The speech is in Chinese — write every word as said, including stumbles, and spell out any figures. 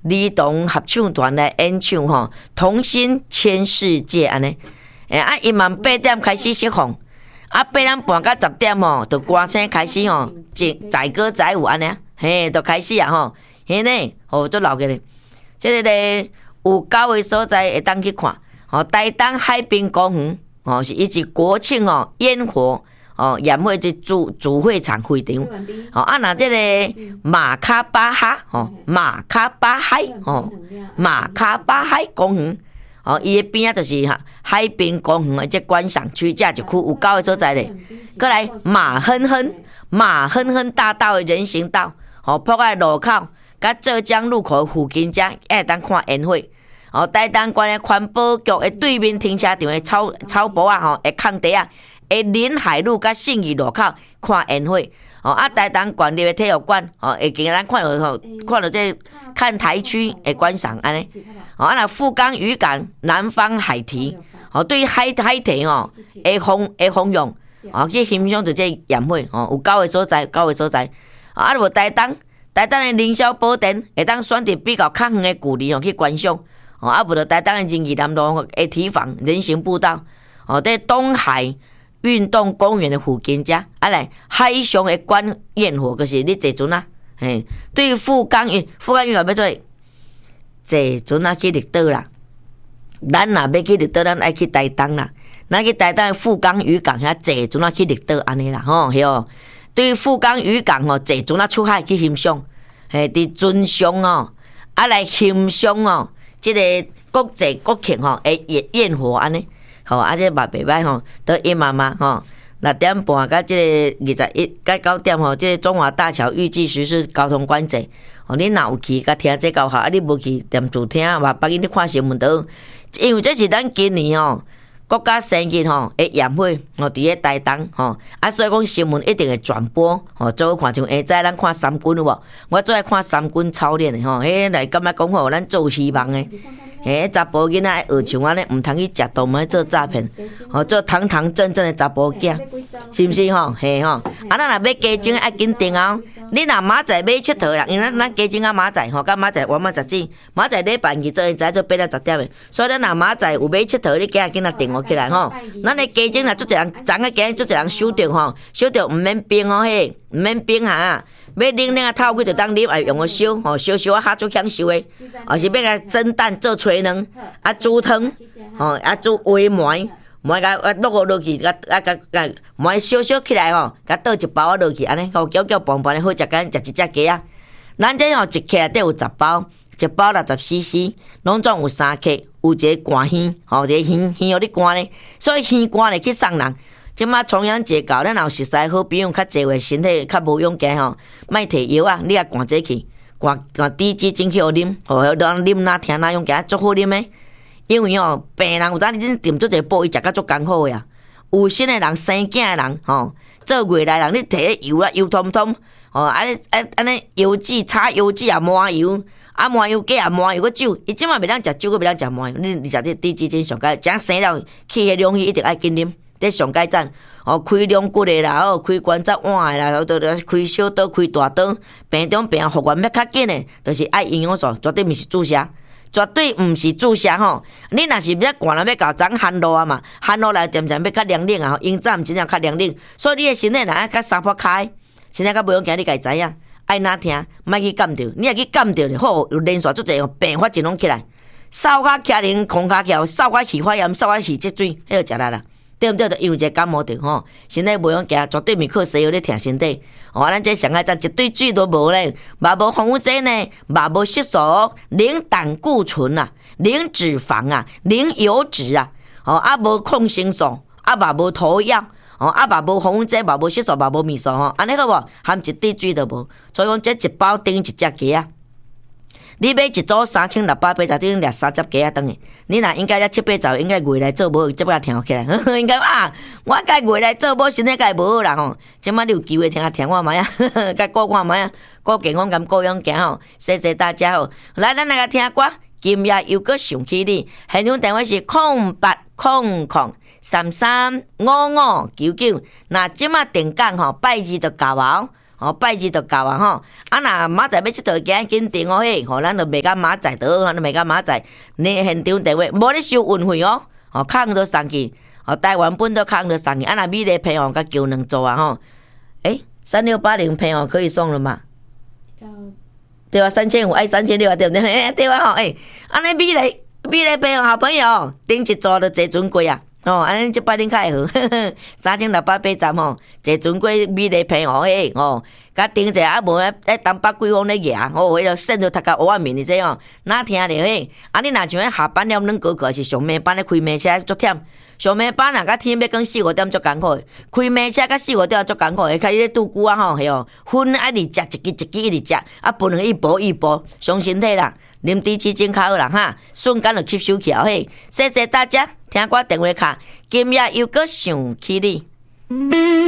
儿童合唱团来演唱吼，同心牵世界安尼。诶啊，伊嘛八点开始释放，啊八点半到十点吼，就歌声开始吼，载歌载舞安尼，嘿，就开始啊吼，嘿呢，吼都留起来。即个咧有狗的所在会当去看，吼，台东海滨公园，吼是以及国庆哦烟火。哦，宴会即主主会场会场，哦，啊，那这个马卡巴哈，哦，马卡巴海，哦，马卡巴海公园，哦，伊个边啊就是哈海滨公园的这观赏区，这一区有狗的所在咧。过来马哼哼，马哼哼大道的人行道，哦，铺在路口，甲浙江路口附近遮会当看烟火。哦，台东县的环保局的对面停车场的草草坡啊，吼，会空地啊。诶，临海路甲信义路口看烟火，哦啊，台东县立的体育馆，哦，会经咱看到吼，看到这看台区的观赏安尼，哦啊，那富冈渔港、南方海堤，哦，对于海海堤哦，会方会方用，哦去欣赏着这烟火，哦，有狗的所在，狗的所在，啊，无台东台东的凌霄宝殿会当选择比较较远的距离哦去观赏，哦啊，无着台东的仁义南路的堤防人行步道，哦，在东海。运动公园的附近遮，啊来海上的观焰火，就是你坐船啊，嘿，对富冈渔富冈渔港要做坐船啊去绿岛啦。咱若要去绿岛，咱爱去台东啦。咱去台东富冈渔港遐坐船啊去绿岛安尼啦，吼，嘿哦。对富冈渔港吼，坐船啊出海去欣赏，嘿，伫船上哦，啊来欣赏哦，即个国际国庆吼，诶焰焰火安尼。吼，啊，这嘛袂歹吼，到伊妈妈吼，六点半到即个二十一到九点吼，即个中华大桥预计实施交通管制。吼，你若有去甲听这教学，啊，你无去踮厝听，嘛别紧你看新闻都，因为这是咱今年吼国家生日吼的宴会，吼伫咧台东吼，啊，所以讲新闻一定会转播，吼，做看像下早咱看三军有无？我最爱看三军操练的吼，迄来感觉讲吼，咱做希望的。嘿，查甫囡仔学像安尼，毋通去食毒，毋去做诈骗，吼，做堂堂正正的查甫囝，是毋是吼？嘿吼，啊，咱若要加钟爱紧定哦。你若明仔载要佚佗啦，因为咱咱加钟啊明仔载吼，甲明仔载晚晚十点，明仔载礼拜二做会知做八点十点的，所以咱若明仔载有要佚佗，你今仔紧仔定我起来吼。咱的加钟若足侪人，昨个今日足侪人收着吼，收着毋免冰哦嘿，毋免冰哈。要冷冷啊透气就当啉，也用个烧吼，烧烧啊较足享受诶。哦是要甲蒸蛋做炊卵，啊煮汤，吼啊煮粿糜，糜甲啊落落去，甲啊甲甲糜烧烧起来吼，甲倒一包啊落去，安尼吼搅搅拌拌诶好食，甲食一只鸡啊。咱这吼一克内底有十包，一包六十 C C， 拢总有三克，有一个寒鲜，吼一个鲜鲜互你寒咧，所以鲜寒咧去送人。即马重阳节到，咱若有熟悉好朋友较济话，身体较无勇健吼，莫摕药啊，你啊灌这去，灌灌低脂进去互啉，互咱啉哪听哪勇健，足好啉诶。因为吼病人有当你订做者补，伊食甲足艰苦诶啊。有心诶人生囝诶人吼，做月来人你摕迄油啊油通通，吼安尼安安尼油脂炒油脂啊麻油，啊麻油鸡啊麻油个酒，伊即马袂当食酒，佮袂当食麻油，你你食这低脂精上解，食生了去迄凉气一定爱紧啉。这上改赞，哦，开两骨的啦，哦，开关节碗的啦，然后都开小刀、开大刀，病中病复原要较紧的，就是爱营养素，绝对毋是注射，绝对毋是注射吼。你若是要寒了要搞长寒露啊嘛，寒露来渐渐要较凉冷啊，因早毋真正较凉冷，所以你的身体若爱较三坡开，身体较无勇健，你家知影，爱哪听，莫去感着，你若去感着咧，好有连续足侪病发真拢起来，扫骹徛零，空骹徛，扫骹气发炎，扫骹气积水，迄个食力啦。对毋对？就因为一个感冒着吼，身体无勇健，绝对毋靠西药咧疼身体。哦，咱这上海站一堆水都无咧，嘛无防腐剂呢，嘛无色素，零胆固醇啊，零脂肪啊，零油脂啊，哦啊无抗生素，啊嘛无涂药，哦啊嘛无防腐剂，嘛无色素，嘛无味素吼，安尼好无？含一滴水都无，所以讲这一包顶一只鸡啊。你买一组三千六百八十，等掠三十鸡啊顿诶。你若应该才七八十，应该月来做无，即摆听起来，应该啊，我该月来做无，身体该无好啦吼。即摆你有机会听下听我买啊，该顾看买啊，顾健康咁顾养行吼，谢谢大家吼。来，咱来个听歌，今夜又搁想起你，现场电话是空八空空三三五五九九。那即摆定岗吼，拜二就搞完。 吼、哦、拜日就到啊吼。啊若明仔载要佚佗，紧紧订哦嘿，吼、哦、咱就袂甲明仔载倒，咱就袂甲明仔载呢现场电话，无咧收运费哦，吼、哦、空都送去，吼、哦、台湾本都空都送去，啊若米粒批吼，甲叫两组啊吼。诶，三六八零批吼可以送了吗？对啊，三千五哎，三千六啊，对不对？对啊吼，诶，安尼米粒米粒批吼好朋友，订一组就坐船过啊。哦，安尼即摆恁较会好，三千六百八十吼，坐船过米粒批吼嘿，吼，甲订者啊无咧咧东北季风咧举，哦，迄个线都读甲乌啊面哩这哦，哪听着嘿？啊，你若像迄下班了软哥哥是上暝班咧开暝车足忝，上暝班若甲天要光四五点足艰苦，开暝车甲四五点足艰苦，会开始咧拄久啊吼，嘿哦，粉啊一直食，一支一支一直食，啊分两一步一步，伤身体啦。啉猪翅真较好啦哈，瞬间就吸收起来嘿，谢谢大家听我电话卡，今夜又搁想起你。